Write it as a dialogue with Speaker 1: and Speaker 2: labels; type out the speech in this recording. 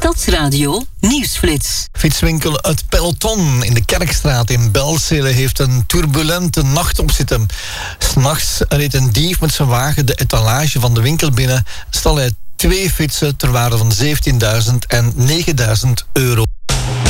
Speaker 1: Stadsradio Nieuwsflits.
Speaker 2: Fietswinkel Het Peloton in de Kerkstraat in Belzele heeft een turbulente nacht op zitten. 's Nachts reed een dief met zijn wagen de etalage van de winkel binnen, stal hij 2 fietsen ter waarde van 17.000 en 9.000 euro.